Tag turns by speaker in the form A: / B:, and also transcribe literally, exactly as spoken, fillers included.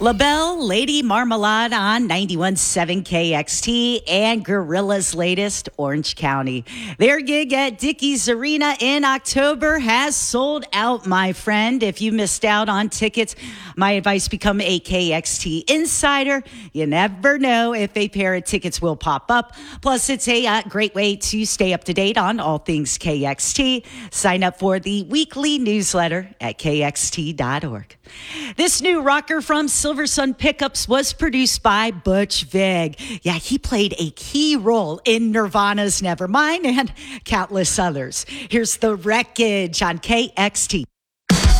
A: LaBelle, Lady Marmalade on ninety-one point seven K X T and Gorilla's latest, Orange County. Their gig at Dickies Arena in October has sold out, my friend. If you missed out on tickets, my advice, become a K X T insider. You never know if a pair of tickets will pop up. Plus, it's a uh, great way to stay up to date on all things K X T. Sign up for the weekly newsletter at K X T dot org. This new rocker from Silver Sun Pickups was produced by Butch Vig. Yeah, he played a key role in Nirvana's Nevermind and countless others. Here's The Wreckage on K X T.